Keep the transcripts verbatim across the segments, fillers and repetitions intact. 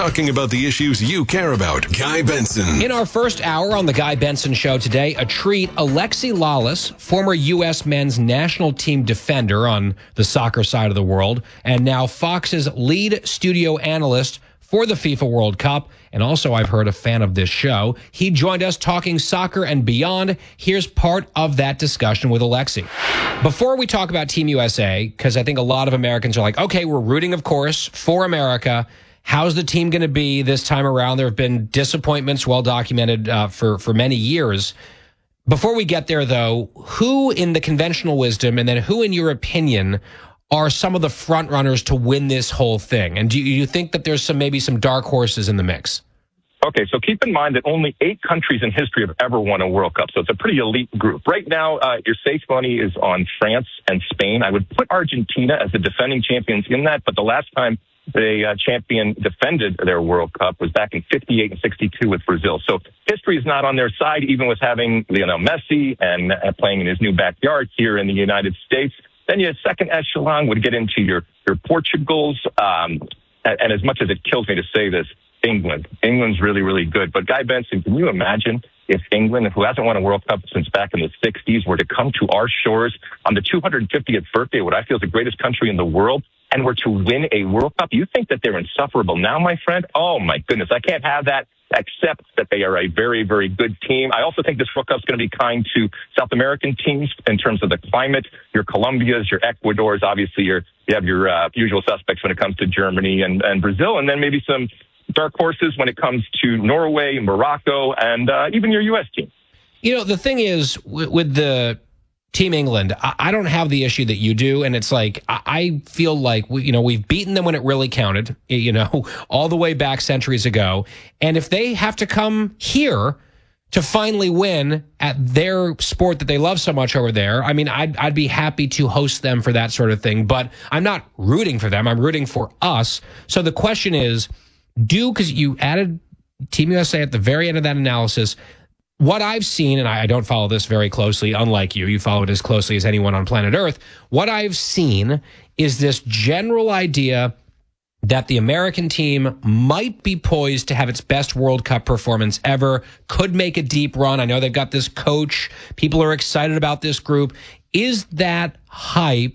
talking about the issues you care about. Guy Benson. In our first hour on the Guy Benson Show today, a treat, Alexi Lalas, former U S men's national team defender on the soccer side of the world, and now Fox's lead studio analyst for the FIFA World Cup, and also I've heard a fan of this show. He joined us talking soccer and beyond. Here's part of that discussion with Alexi. Before we talk about Team U S A, because I think a lot of Americans are like, okay, we're rooting, of course, for America. How's the team going to be this time around? There have been disappointments, well documented uh, for, for many years. Before we get there, though, who in the conventional wisdom, and then who in your opinion, are some of the front runners to win this whole thing? And do you, you think that there's some maybe some dark horses in the mix? Okay, so keep in mind that only eight countries in history have ever won a World Cup, so it's a pretty elite group. Right now, uh, your safe money is on France and Spain. I would put Argentina as the defending champions in that, but the last time the uh, champion defended their World Cup was back in fifty-eight and sixty-two with Brazil. So history is not on their side, even with having Lionel Messi and uh, playing in his new backyard here in the United States. Then your second echelon would get into your, your Portugals. Um, and, and as much as it kills me to say this, England. England's really, really good. But Guy Benson, can you imagine if England, who hasn't won a World Cup since back in the sixties, were to come to our shores on the two hundred fiftieth birthday, what I feel is the greatest country in the world, and were to win a World Cup? You think that they're insufferable now, my friend? Oh, my goodness. I can't have that, except that they are a very, very good team. I also think this World Cup's going to be kind to South American teams in terms of the climate. Your Colombias, your Ecuadors, obviously your, you have your uh, usual suspects when it comes to Germany and, and Brazil, and then maybe some dark horses when it comes to Norway, Morocco, and uh, even your U S team. You know, the thing is, with, with the Team England, I, I don't have the issue that you do, and it's like, I, I feel like, we, you know, we've beaten them when it really counted, you know, all the way back centuries ago, and if they have to come here to finally win at their sport that they love so much over there, I mean, I'd, I'd be happy to host them for that sort of thing, but I'm not rooting for them, I'm rooting for us. So the question is, do, because you added Team U S A at the very end of that analysis, what I've seen, and I don't follow this very closely, unlike you, you follow it as closely as anyone on planet Earth, what I've seen is this general idea that the American team might be poised to have its best World Cup performance ever, could make a deep run. I know they've got this coach. People are excited about this group. Is that hype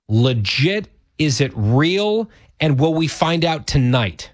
legit? Is it real? And will we find out tonight?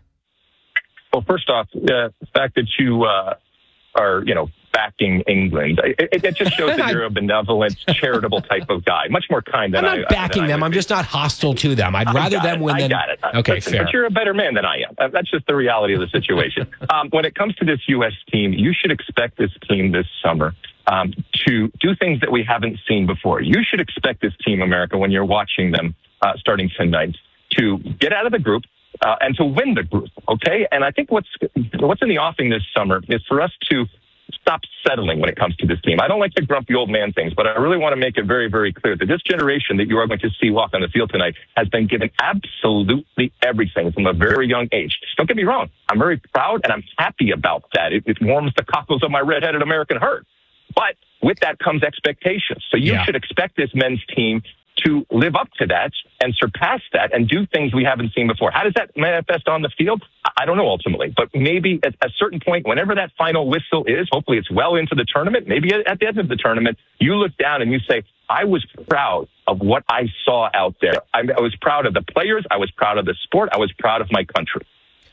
Well, first off, uh, the fact that you uh, are, you know, backing England, it, it just shows that you're a benevolent, charitable type of guy, much more kind than I. I'm not I, backing them. I'm be. just not hostile to them. I'd rather them it. win I than. got it. Okay, Listen, fair. But you're a better man than I am. That's just the reality of the situation. um, when it comes to this U S team, you should expect this team this summer um, to do things that we haven't seen before. You should expect this team, America, when you're watching them uh, starting tonight, to get out of the group. Uh, and to win the group, okay? And I think what's what's in the offing this summer is for us to stop settling when it comes to this team. I don't like the grumpy old man things, but I really want to make it very, very clear that this generation that you are going to see walk on the field tonight has been given absolutely everything from a very young age. Don't get me wrong. I'm very proud and I'm happy about that. It, it warms the cockles of my redheaded American heart. But with that comes expectations. So you yeah. should expect this men's team to live up to that and surpass that and do things we haven't seen before. How does that manifest on the field? I don't know ultimately, but maybe at a certain point, whenever that final whistle is, hopefully it's well into the tournament, maybe at the end of the tournament, you look down and you say, I was proud of what I saw out there. I was proud of the players. I was proud of the sport. I was proud of my country.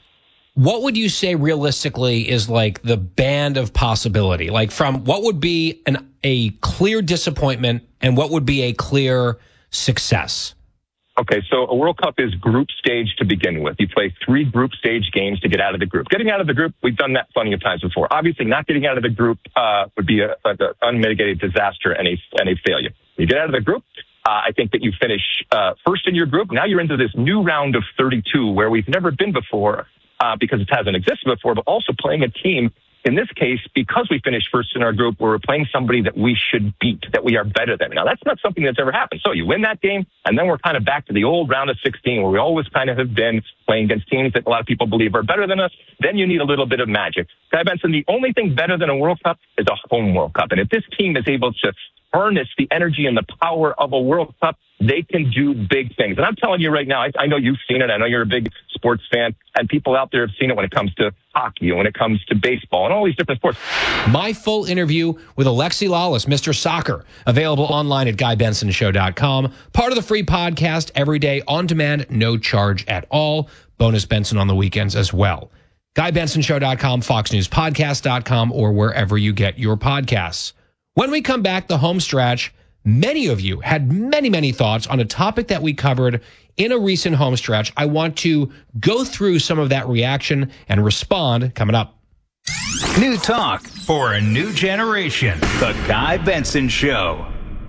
What would you say realistically is like the band of possibility? Like from what would be an, a clear disappointment and what would be a clear success? Okay, so a World Cup is group stage to begin with. You play three group stage games to get out of the group. Getting out of the group, we've done that plenty of times before. Obviously, not getting out of the group uh, would be an unmitigated disaster and a, and a failure. You get out of the group, uh, I think that you finish uh, first in your group. Now you're into this new round of thirty-two where we've never been before uh, because it hasn't existed before, but also playing a team. In this case, because we finished first in our group, we're playing somebody that we should beat, that we are better than. Now, that's not something that's ever happened. So you win that game, and then we're kind of back to the old round of sixteen, where we always kind of have been playing against teams that a lot of people believe are better than us. Then you need a little bit of magic. Guy Benson, the only thing better than a World Cup is a home World Cup. And if this team is able to harness the energy and the power of a World Cup, they can do big things. And I'm telling you right now, I, I know you've seen it. I know you're a big sports fan, and people out there have seen it when it comes to hockey and when it comes to baseball and all these different sports. My full interview with Alexi Lawless, Mister Soccer, available online at guy benson show dot com. Part of the free podcast every day on demand, no charge at all. Bonus Benson on the weekends as well. guy benson show dot com, fox news podcast dot com, or wherever you get your podcasts. When we come back, the home stretch, many of you had many, many thoughts on a topic that we covered in a recent home stretch. I want to go through some of that reaction and respond coming up. New talk for a new generation. The Guy Benson Show.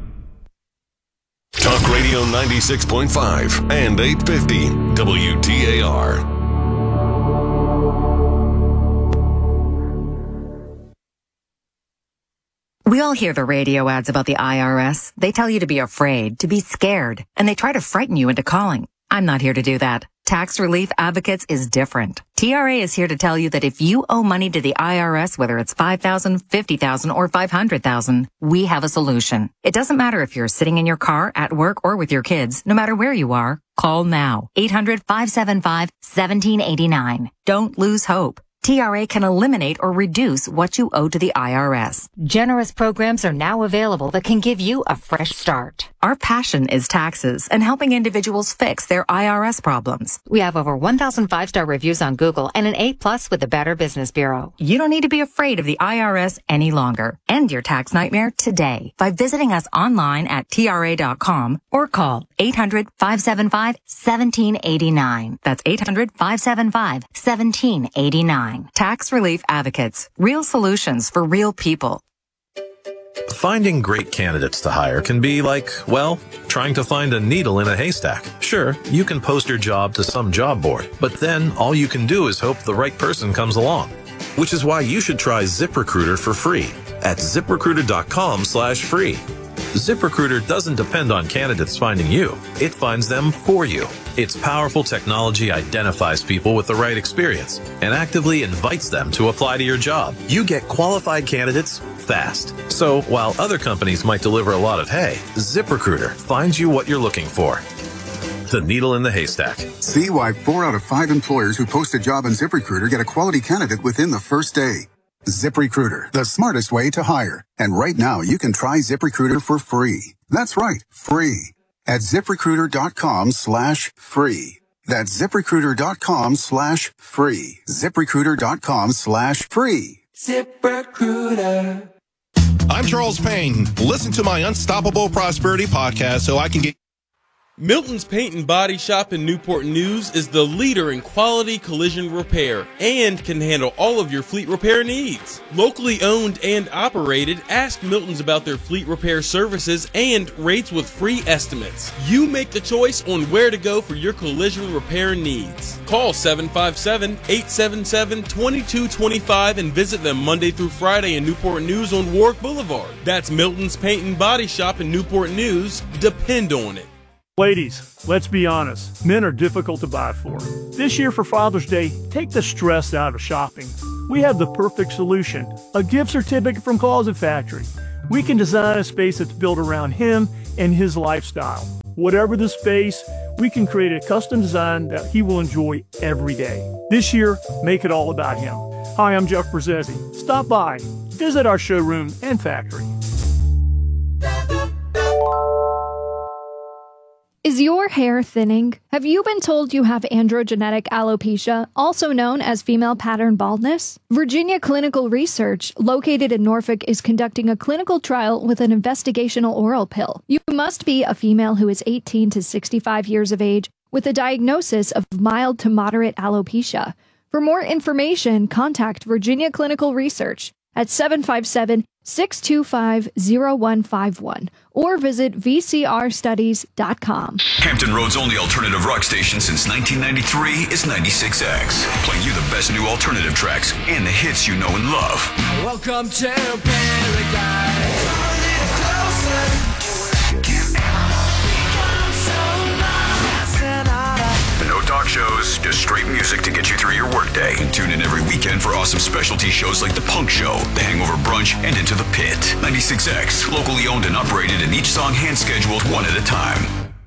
Talk Radio ninety-six point five and eight fifty W T A R. We all hear the radio ads about the I R S. They tell you to be afraid, to be scared, and they try to frighten you into calling. I'm not here to do that. Tax Relief Advocates is different. T R A is here to tell you that if you owe money to the I R S, whether it's five thousand dollars, fifty thousand dollars, or five hundred thousand dollars, we have a solution. It doesn't matter if you're sitting in your car, at work, or with your kids. No matter where you are, call now. eight hundred, five seven five, one seven eight nine. Don't lose hope. T R A can eliminate or reduce what you owe to the I R S. Generous programs are now available that can give you a fresh start. Our passion is taxes and helping individuals fix their I R S problems. We have over one thousand five-star reviews on Google and an A plus with the Better Business Bureau. You don't need to be afraid of the I R S any longer. End your tax nightmare today by visiting us online at T R A dot com or call eight hundred, five seven five, one seven eight nine. That's eight hundred, five seven five, one seven eight nine. Tax Relief Advocates. Real solutions for real people. Finding great candidates to hire can be like, well, trying to find a needle in a haystack. Sure, you can post your job to some job board, but then all you can do is hope the right person comes along. Which is why you should try ZipRecruiter for free at zip recruiter dot com slash free. ZipRecruiter doesn't depend on candidates finding you. It finds them for you. Its powerful technology identifies people with the right experience and actively invites them to apply to your job. You get qualified candidates fast. So while other companies might deliver a lot of hay, ZipRecruiter finds you what you're looking for. The needle in the haystack. See why four out of five employers who post a job on ZipRecruiter get a quality candidate within the first day. ZipRecruiter, the smartest way to hire. And right now, you can try ZipRecruiter for free. That's right, free. At zip recruiter dot com slash free. That's zip recruiter dot com slash free. zip recruiter dot com slash free. ZipRecruiter. I'm Charles Payne. Listen to my Unstoppable Prosperity podcast so I can get... Milton's Paint and Body Shop in Newport News is the leader in quality collision repair and can handle all of your fleet repair needs. Locally owned and operated, ask Milton's about their fleet repair services and rates with free estimates. You make the choice on where to go for your collision repair needs. Call seven five seven, eight seven seven, two two two five and visit them Monday through Friday in Newport News on Warwick Boulevard. That's Milton's Paint and Body Shop in Newport News. Depend on it. Ladies, let's be honest, men are difficult to buy for. This year for Father's Day, take the stress out of shopping. We have the perfect solution, a gift certificate from Closet Factory. We can design a space that's built around him and his lifestyle. Whatever the space, we can create a custom design that he will enjoy every day. This year, make it all about him. Hi, I'm Jeff Brzezzi. Stop by, visit our showroom and factory. Is your hair thinning? Have you been told you have androgenetic alopecia, also known as female pattern baldness? Virginia Clinical Research, located in Norfolk, is conducting a clinical trial with an investigational oral pill. You must be a female who is eighteen to sixty-five years of age with a diagnosis of mild to moderate alopecia. For more information, contact Virginia Clinical Research at seven five seven, six two five, zero one five one or visit v c r studies dot com. Hampton Road's only alternative rock station since nineteen ninety-three is ninety-six X, playing you the best new alternative tracks and the hits you know and love. Welcome to paradise. A little closer. No talk shows, just straight music to get you through your workday. Tune in every weekend for awesome specialty shows like The Punk Show, The Hangover Brunch, and Into the Pit. ninety-six X, locally owned and operated, and each song hand-scheduled one at a time.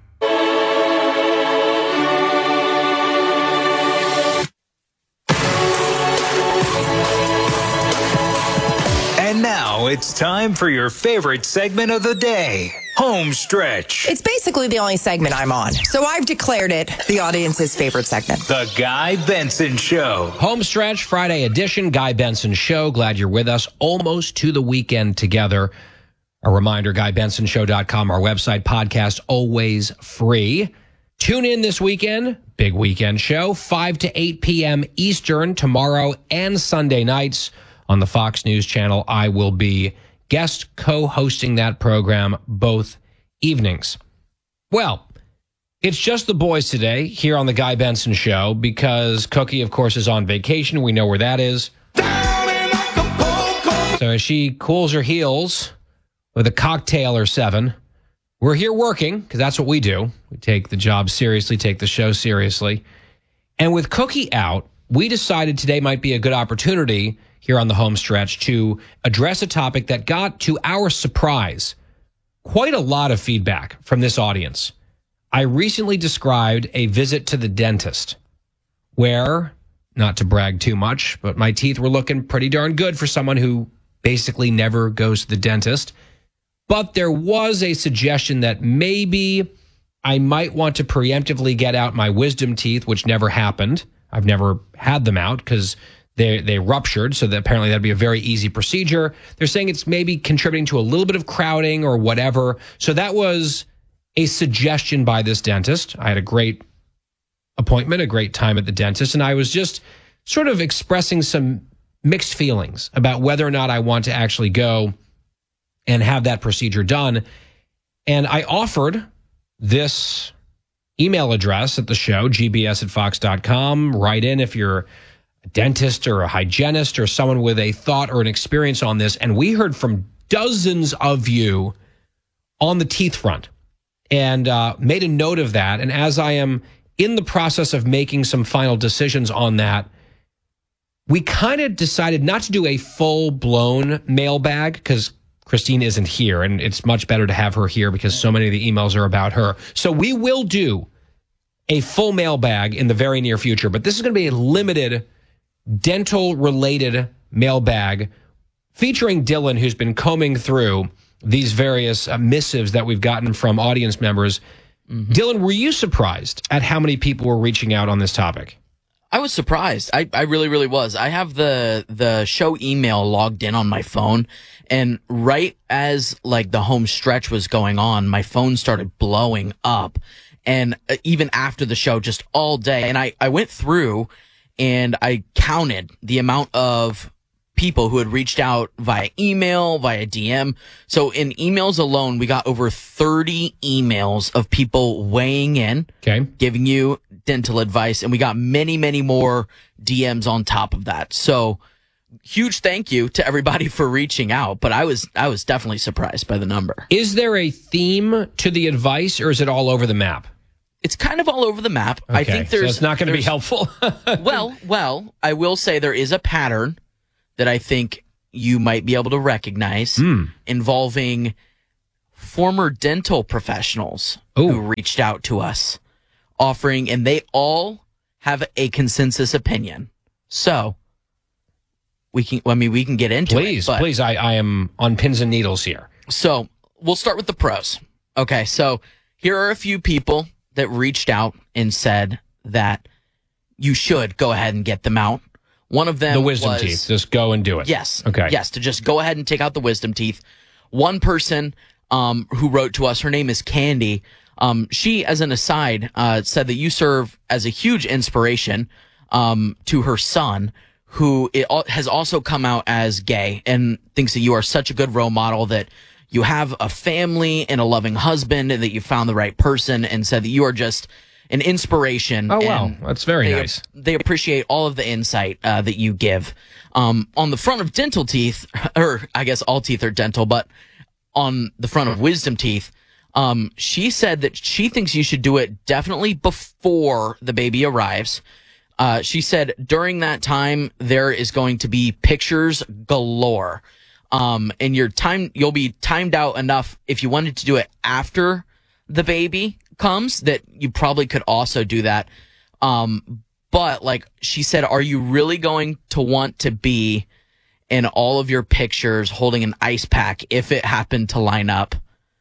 And now it's time for your favorite segment of the day, Home Stretch. It's basically the only segment I'm on, so I've declared it the audience's favorite segment. The Guy Benson Show. Home Stretch, Friday edition, Guy Benson Show. Glad you're with us. Almost to the weekend together. A reminder, guy benson show dot com, our website, podcast, always free. Tune in this weekend, big weekend show, five to eight p.m. Eastern, tomorrow and Sunday nights on the Fox News Channel. I will be guest co-hosting that program both evenings. Well, it's just the boys today here on the Guy Benson Show because Cookie, of course, is on vacation. We know where that is. So as she cools her heels with a cocktail or seven, we're here working because that's what we do. We take the job seriously, take the show seriously. And with Cookie out, we decided today might be a good opportunity here on the home stretch to address a topic that got, to our surprise, quite a lot of feedback from this audience. I recently described a visit to the dentist where, not to brag too much, but my teeth were looking pretty darn good for someone who basically never goes to the dentist. But there was a suggestion that maybe I might want to preemptively get out my wisdom teeth, which never happened. I've never had them out because they they ruptured, so that apparently that'd be a very easy procedure. They're saying it's maybe contributing to a little bit of crowding or whatever. So that was a suggestion by this dentist. I had a great appointment, a great time at the dentist, and I was just sort of expressing some mixed feelings about whether or not I want to actually go and have that procedure done. And I offered this email address at the show, g b s at fox dot com. Write in if you're a dentist or a hygienist or someone with a thought or an experience on this. And we heard from dozens of you on the teeth front and uh, made a note of that. And as I am in the process of making some final decisions on that, we kind of decided not to do a full-blown mailbag because Christine isn't here, and it's much better to have her here because so many of the emails are about her. So we will do a full mailbag in the very near future, but this is going to be a limited dental-related mailbag featuring Dylan, who's been combing through these various uh, missives that we've gotten from audience members. Mm-hmm. Dylan, were you surprised at how many people were reaching out on this topic? I was surprised. I, I really, really was. I have the the show email logged in on my phone, and right as like the home stretch was going on, my phone started blowing up. And even after the show, just all day. And I, I went through and I counted the amount of people who had reached out via email, via D M. So in emails alone, we got over thirty emails of people weighing in, okay, giving you dental advice, and we got many, many more D Ms on top of that. So huge thank you to everybody for reaching out, but I was I was definitely surprised by the number. Is there a theme to the advice, or is it all over the map? It's kind of all over the map. Okay, I think there's so it's not going to be helpful. well, well, I will say there is a pattern that I think you might be able to recognize mm. involving former dental professionals Ooh. who reached out to us offering, and they all have a consensus opinion. So we can, I mean, we can get into please, it. Please, please. I, I am on pins and needles here. So we'll start with the pros. Okay. So here are a few people that reached out and said that you should go ahead and get them out. One of them the wisdom was, teeth. Just go and do it. Yes. Okay. Yes, to just go ahead and take out the wisdom teeth. One person um, who wrote to us, her name is Candy. Um, she, as an aside, uh, said that you serve as a huge inspiration um, to her son, who it, has also come out as gay and thinks that you are such a good role model, that you have a family and a loving husband, and that you found the right person, and said that you are just an inspiration. Oh, wow. That's very they, nice. They appreciate all of the insight uh, that you give. Um, on the front of dental teeth, or I guess all teeth are dental, but on the front of wisdom teeth, um, she said that she thinks you should do it definitely before the baby arrives. Uh, she said during that time, there is going to be pictures galore. Um, and your time, you'll be timed out enough if you wanted to do it after the baby comes that you probably could also do that. Um, but like she said, are you really going to want to be in all of your pictures holding an ice pack if it happened to line up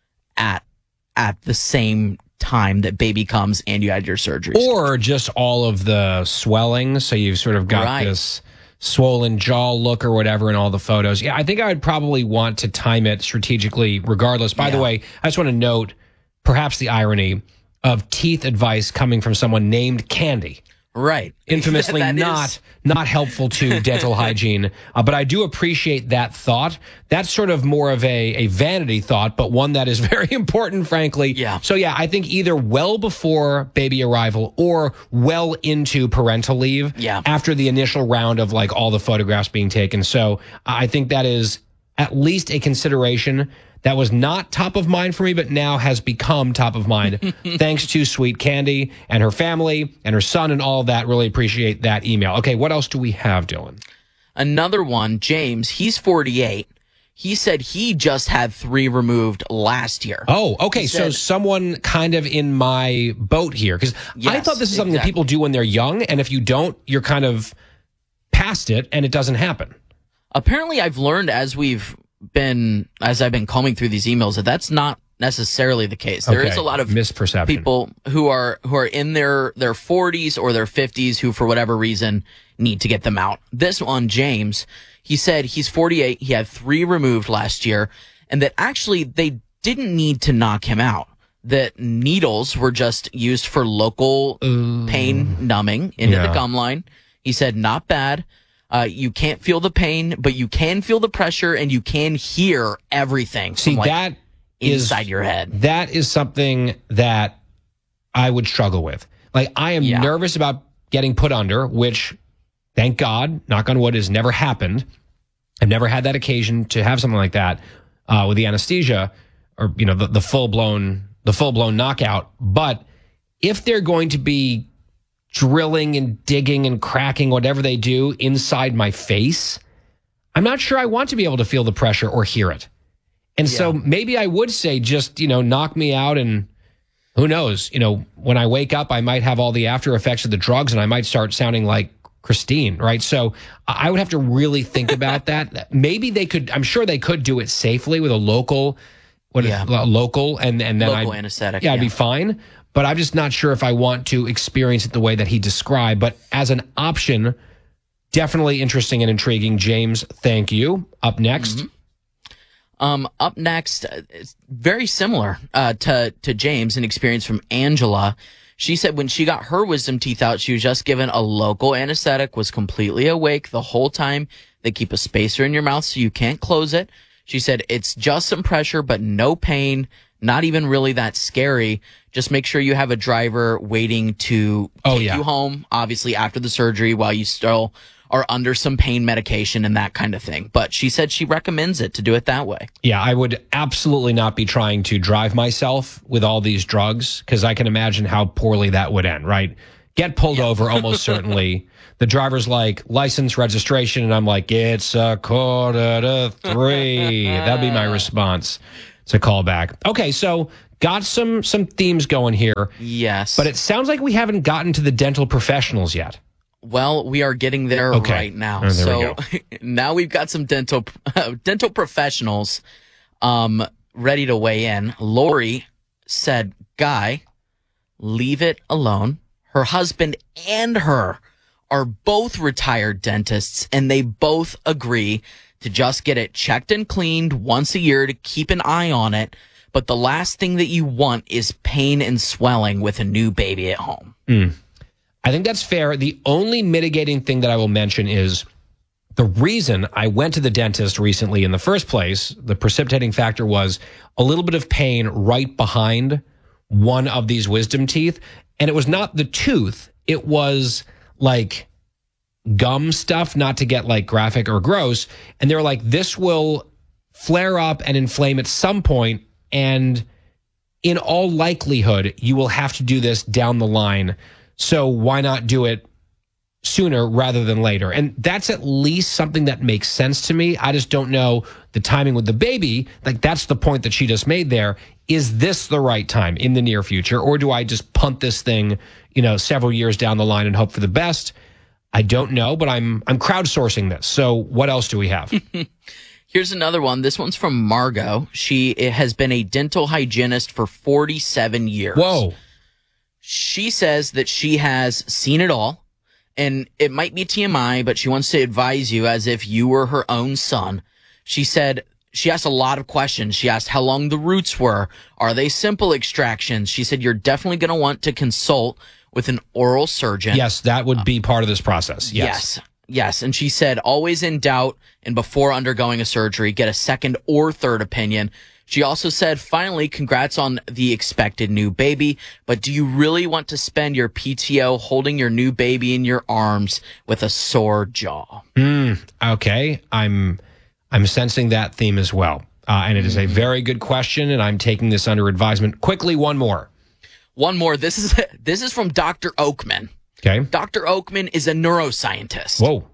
at, at the same time that baby comes and you had your surgery? Or just all of the swelling. So you've sort of got Right. this swollen jaw look or whatever in all the photos. Yeah, I think I would probably want to time it strategically regardless. By the way, I just want to note perhaps the irony of teeth advice coming from someone named Candy. Right. Infamously That not is- not helpful to dental hygiene. Uh, but I do appreciate that thought. That's sort of more of a, a vanity thought, but one that is very important, frankly. Yeah. So, yeah, I think either well before baby arrival or well into parental leave Yeah. after the initial round of, like, all the photographs being taken. So I think that is at least a consideration that was not top of mind for me, but now has become top of mind. Thanks to Sweet Candy and her family and her son and all of that. Really appreciate that email. Okay, what else do we have, Dylan? Another one, James, he's forty-eight. He said he just had three removed last year. Oh, okay. He So said- someone kind of in my boat here. Because I Yes, thought this is something that exactly. people do when they're young. And if you don't, you're kind of past it and it doesn't happen. Apparently, I've learned as we've been, as I've been combing through these emails, that that's not necessarily the case. There is Okay. a lot of misperception. people who are who are in their their forties or their fifties who, for whatever reason, need to get them out. This one, James, he said he's forty-eight. He had three removed last year, and that actually they didn't need to knock him out. That needles were just used for local pain numbing into Yeah. the gum line. He said, not bad. Uh, you can't feel the pain, but you can feel the pressure and you can hear everything. See, from, like, that is inside your head. That is something that I would struggle with. Like, I am Yeah. nervous about getting put under, which, thank God, knock on wood, has never happened. I've never had that occasion to have something like that uh, with the anesthesia or, you know, the, the full blown, the full blown knockout. But if they're going to be drilling and digging and cracking whatever they do inside my face, I'm not sure I want to be able to feel the pressure or hear it. And so maybe I would say just, you know, knock me out, and who knows, you know, when I wake up, I might have all the after effects of the drugs and I might start sounding like Christine, right? So I would have to really think about that. Maybe they could, I'm sure they could do it safely with a local, what Yeah. is, uh, local, and, and then Local I'd, anesthetic, Yeah, I'd yeah. be fine. But I'm just not sure if I want to experience it the way that he described. But as an option, definitely interesting and intriguing. James, thank you. Up next. Mm-hmm. Um, up next, uh, it's very similar uh, to to James, an experience from Angela. She said when she got her wisdom teeth out, she was just given a local anesthetic, was completely awake the whole time. They keep a spacer in your mouth so you can't close it. She said it's just some pressure, but no pain, not even really that scary. Just make sure you have a driver waiting to Oh, take yeah. you home, obviously after the surgery, while you still are under some pain medication and that kind of thing. But she said she recommends it to do it that way. Yeah, I would absolutely not be trying to drive myself with all these drugs because I can imagine how poorly that would end, right? Get pulled over almost certainly. The driver's like, license, registration, and I'm like, it's a quarter to three. That'd be my response to call back. Okay, so got some some themes going here. Yes. But it sounds like we haven't gotten to the dental professionals yet. Well, we are getting there Okay. right now. Oh, there so we now we've got some dental dental professionals um, ready to weigh in. Lori said, Guy, leave it alone. Her husband and her are both retired dentists, and they both agree to just get it checked and cleaned once a year to keep an eye on it. But the last thing that you want is pain and swelling with a new baby at home. Mm. I think that's fair. The only mitigating thing that I will mention is the reason I went to the dentist recently in the first place, the precipitating factor was a little bit of pain right behind one of these wisdom teeth. And it was not the tooth. It was like gum stuff, not to get like graphic or gross. And they were like, this will flare up and inflame at some point, and in all likelihood, you will have to do this down the line. So why not do it sooner rather than later. And that's at least something that makes sense to me. I just don't know the timing with the baby. Like, that's the point that she just made there. Is this the right time in the near future? Or do I just punt this thing, you know, several years down the line and hope for the best? I don't know, but I'm I'm crowdsourcing this. So what else do we have? Here's another one. This one's from Margot. She has been a dental hygienist for forty-seven years. Whoa. She says that she has seen it all, and it might be T M I, but she wants to advise you as if you were her own son. She said she asked a lot of questions. She asked how long the roots were. Are they simple extractions? She said you're definitely going to want to consult with an oral surgeon. Yes, that would be part of this process. Yes. Yes. Yes. And she said, always in doubt and before undergoing a surgery, get a second or third opinion. She also said, finally, congrats on the expected new baby, but do you really want to spend your P T O holding your new baby in your arms with a sore jaw? Mm, okay. I'm, I'm sensing that theme as well. Uh, and it is a very good question, and I'm taking this under advisement. Quickly, one more. One more. This is this is from Doctor Oakman. Okay. Doctor Oakman is a neuroscientist. Whoa.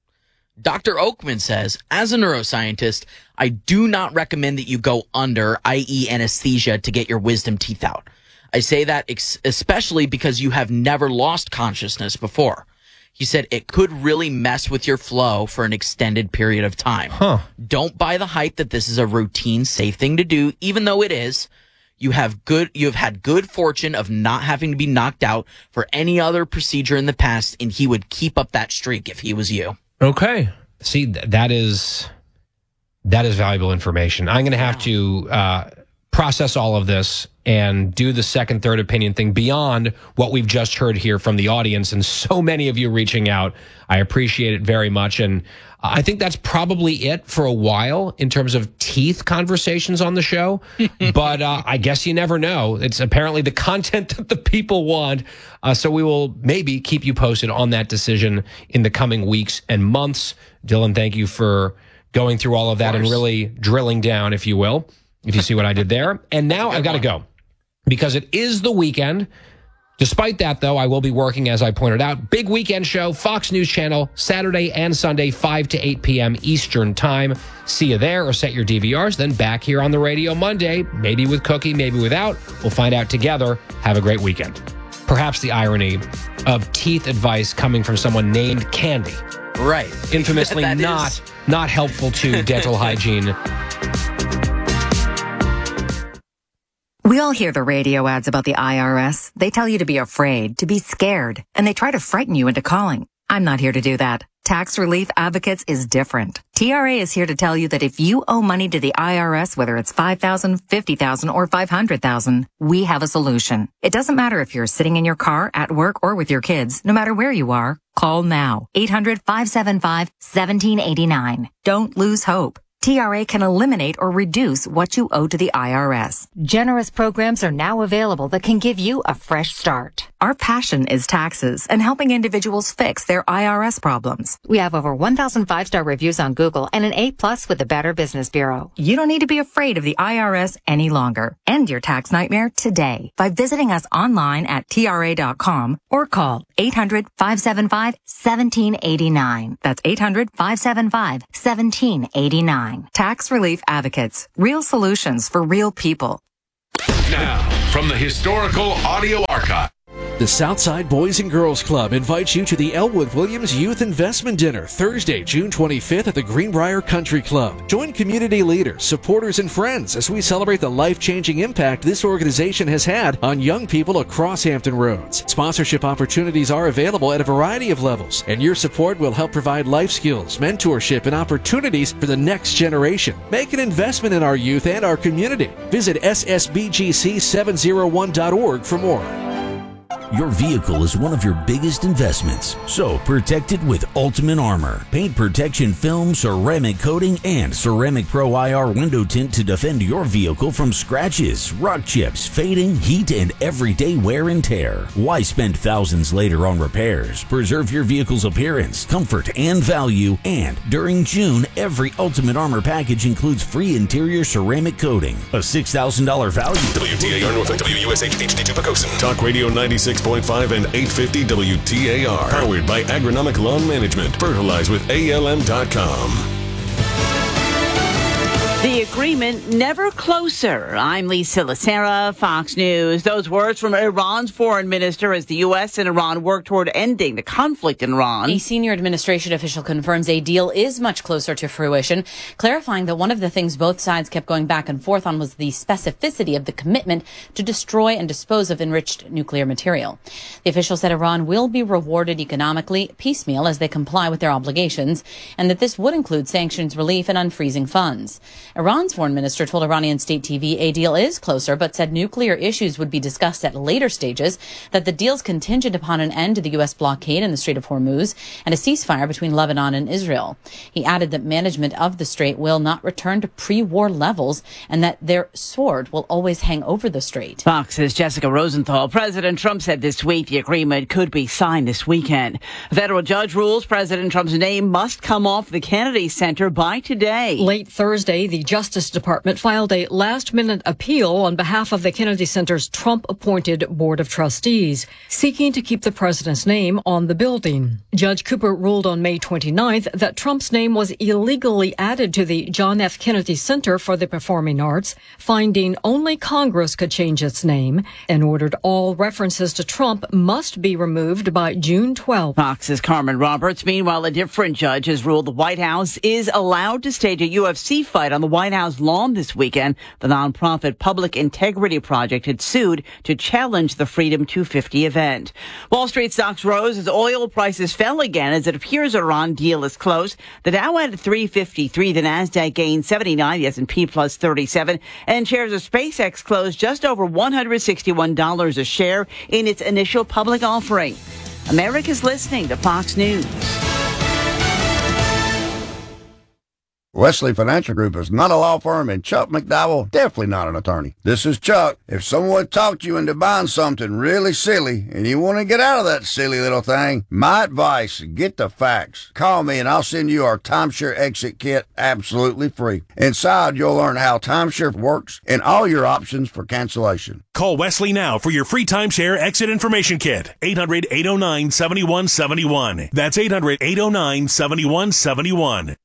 Doctor Oakman says, as a neuroscientist, I do not recommend that you go under, that is anesthesia, to get your wisdom teeth out. I say that ex- especially because you have never lost consciousness before. He said it could really mess with your flow for an extended period of time. Huh. Don't buy the hype that this is a routine, safe thing to do, even though it is. You have good, you have had good fortune of not having to be knocked out for any other procedure in the past, and he would keep up that streak if he was you. Okay. See, th- that is that is valuable information. I'm going to have to uh, process all of this and do the second, third opinion thing beyond what we've just heard here from the audience and so many of you reaching out. I appreciate it very much. And I think that's probably it for a while in terms of teeth conversations on the show. But uh, I guess you never know. It's apparently the content that the people want. Uh, so we will maybe keep you posted on that decision in the coming weeks and months. Dylan, thank you for going through all of that of and really drilling down, if you will, if you see what I did there. And now I've got to go because it is the weekend. Despite that, though, I will be working, as I pointed out. Big weekend show, Fox News Channel, Saturday and Sunday, five to eight p.m. Eastern Time. See you there or set your D V Rs. Then back here on the radio Monday, maybe with Cookie, maybe without. We'll find out together. Have a great weekend. Perhaps the irony of teeth advice coming from someone named Candy. Right. Infamously not, is. not helpful to dental hygiene. We all hear the radio ads about the I R S. They tell you to be afraid, to be scared, and they try to frighten you into calling. I'm not here to do that. Tax Relief Advocates is different. T R A is here to tell you that if you owe money to the I R S, whether it's five thousand dollars, fifty thousand dollars, or five hundred thousand dollars, we have a solution. It doesn't matter if you're sitting in your car, at work, or with your kids. No matter where you are, call now. eight hundred, five seven five, one seven eight nine. Don't lose hope. T R A can eliminate or reduce what you owe to the I R S. Generous programs are now available that can give you a fresh start. Our passion is taxes and helping individuals fix their I R S problems. We have over one thousand five-star reviews on Google and an A plus with the Better Business Bureau. You don't need to be afraid of the I R S any longer. End your tax nightmare today by visiting us online at T R A dot com or call eight hundred, five seven five, one seven eight nine. That's eight hundred, five seven five, one seven eight nine. Tax Relief Advocates. Real solutions for real people. Now, from the Historical Audio Archive. The Southside Boys and Girls Club invites you to the Elwood Williams Youth Investment Dinner, Thursday, June twenty-fifth at the Greenbrier Country Club. Join community leaders, supporters, and friends as we celebrate the life-changing impact this organization has had on young people across Hampton Roads. Sponsorship opportunities are available at a variety of levels, and your support will help provide life skills, mentorship, and opportunities for the next generation. Make an investment in our youth and our community. Visit S S B G C seven oh one dot org for more. Your vehicle is one of your biggest investments, so protect it with Ultimate Armor. Paint protection film, ceramic coating, and Ceramic Pro I R window tint to defend your vehicle from scratches, rock chips, fading, heat, and everyday wear and tear. Why spend thousands later on repairs? Preserve your vehicle's appearance, comfort, and value. And during June, every Ultimate Armor package includes free interior ceramic coating, a six thousand dollars value. W T A R Norfolk, W U S H, H D two Pocosin. Talk Radio ninety-six ninety-six point five and eight fifty W T A R. Powered by Agronomic Lawn Management. Fertilize with A L M dot com. The agreement never closer. I'm Lisa Lacera, Fox News. Those words from Iran's foreign minister as the U S and Iran work toward ending the conflict in Iran. A senior administration official confirms a deal is much closer to fruition, clarifying that one of the things both sides kept going back and forth on was the specificity of the commitment to destroy and dispose of enriched nuclear material. The official said Iran will be rewarded economically piecemeal as they comply with their obligations, and that this would include sanctions relief and unfreezing funds. Iran's foreign minister told Iranian state T V a deal is closer, but said nuclear issues would be discussed at later stages, that the deal's contingent upon an end to the U S blockade in the Strait of Hormuz and a ceasefire between Lebanon and Israel. He added that management of the strait will not return to pre-war levels and that their sword will always hang over the strait. Fox's Jessica Rosenthal. President Trump said this week the agreement could be signed this weekend. A federal judge rules President Trump's name must come off the Kennedy Center by today. Late Thursday, the Justice Department filed a last-minute appeal on behalf of the Kennedy Center's Trump-appointed Board of Trustees, seeking to keep the president's name on the building. Judge Cooper ruled on May twenty-ninth that Trump's name was illegally added to the John F. Kennedy Center for the Performing Arts, finding only Congress could change its name, and ordered all references to Trump must be removed by June twelfth. Fox's Carmen Roberts. Meanwhile, a different judge has ruled the White House is allowed to stage a U F C fight on the White House lawn this weekend. The nonprofit Public Integrity Project had sued to challenge the Freedom two fifty event. Wall Street stocks rose as oil prices fell again as it appears Iran deal is close. The Dow at three fifty-three, the Nasdaq gained seventy-nine, the S and P plus thirty-seven, and shares of SpaceX closed just over one hundred sixty-one dollars a share in its initial public offering. America's listening to Fox News. Wesley Financial Group is not a law firm, and Chuck McDowell definitely not an attorney. This is Chuck. If someone talked you into buying something really silly and you want to get out of that silly little thing, my advice, get the facts. Call me and I'll send you our timeshare exit kit absolutely free. Inside, you'll learn how timeshare works and all your options for cancellation. Call Wesley now for your free timeshare exit information kit. eight hundred, eight oh nine, seven one seven one. That's eight hundred, eight oh nine, seven one seven one.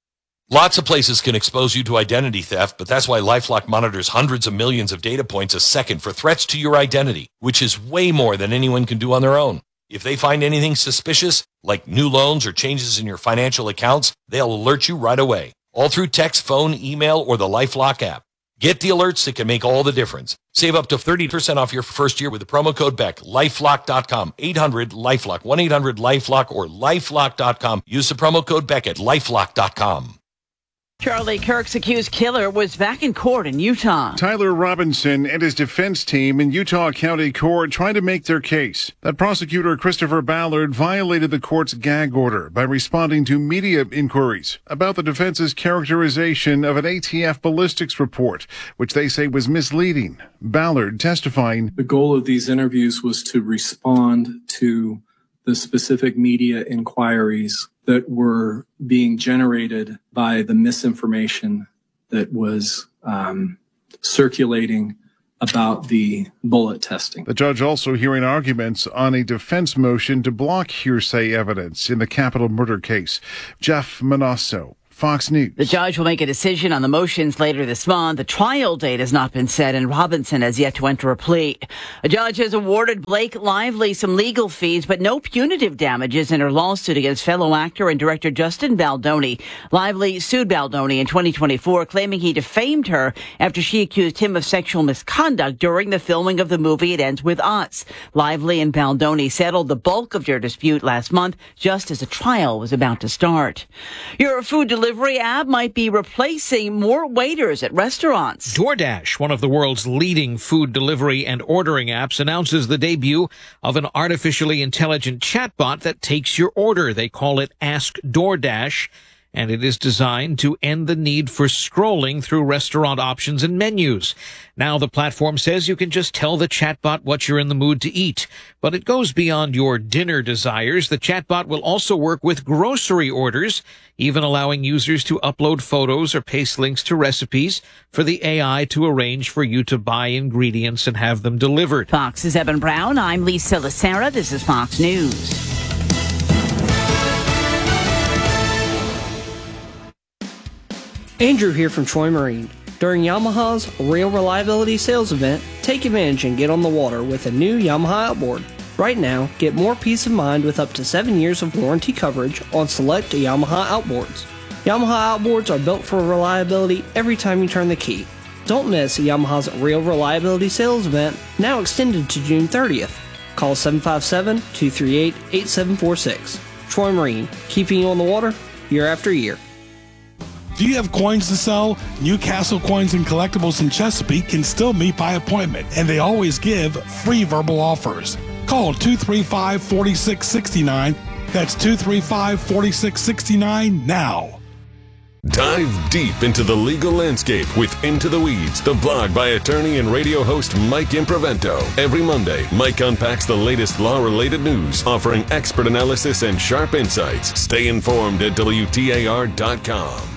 Lots of places can expose you to identity theft, but that's why LifeLock monitors hundreds of millions of data points a second for threats to your identity, which is way more than anyone can do on their own. If they find anything suspicious, like new loans or changes in your financial accounts, they'll alert you right away, all through text, phone, email, or the LifeLock app. Get the alerts that can make all the difference. Save up to thirty percent off your first year with the promo code Beck. lifelock dot com, eight hundred LifeLock, one eight hundred LifeLock, or lifelock dot com. Use the promo code Beck at lifelock dot com. Charlie Kirk's accused killer was back in court in Utah. Tyler Robinson and his defense team in Utah County Court trying to make their case that prosecutor Christopher Ballard violated the court's gag order by responding to media inquiries about the defense's characterization of an A T F ballistics report, which they say was misleading. Ballard testifying. The goal of these interviews was to respond to the specific media inquiries that were being generated by the misinformation that was um, circulating about the bullet testing. The judge also hearing arguments on a defense motion to block hearsay evidence in the capital murder case. Jeff Manasso, Fox News. The judge will make a decision on the motions later this month. The trial date has not been set, and Robinson has yet to enter a plea. A judge has awarded Blake Lively some legal fees, but no punitive damages in her lawsuit against fellow actor and director Justin Baldoni. Lively sued Baldoni in twenty twenty-four, claiming he defamed her after she accused him of sexual misconduct during the filming of the movie It Ends With Us. Lively and Baldoni settled the bulk of their dispute last month, just as the trial was about to start. Your food delivery Delivery app might be replacing more waiters at restaurants. DoorDash, one of the world's leading food delivery and ordering apps, announces the debut of an artificially intelligent chatbot that takes your order. They call it Ask DoorDash. and it is designed to end the need for scrolling through restaurant options and menus. Now the platform says you can just tell the chatbot what you're in the mood to eat, but it goes beyond your dinner desires. The chatbot will also work with grocery orders, even allowing users to upload photos or paste links to recipes for the A I to arrange for you to buy ingredients and have them delivered. Fox's Evan Brown. I'm Lisa Lacera. This is Fox News. Andrew here from Troy Marine. During Yamaha's Real Reliability Sales Event, take advantage and get on the water with a new Yamaha outboard. Right now, get more peace of mind with up to seven years of warranty coverage on select Yamaha outboards. Yamaha outboards are built for reliability every time you turn the key. Don't miss Yamaha's Real Reliability Sales Event, now extended to June thirtieth. Call seven five seven, two three eight, eight seven four six. Troy Marine, keeping you on the water year after year. Do you have coins to sell? Newcastle Coins and Collectibles in Chesapeake can still meet by appointment, and they always give free verbal offers. Call two three five, four six six nine. That's two three five, four six six nine now. Dive deep into the legal landscape with Into the Weeds, the blog by attorney and radio host Mike Improvento. Every Monday, Mike unpacks the latest law-related news, offering expert analysis and sharp insights. Stay informed at W T A R dot com.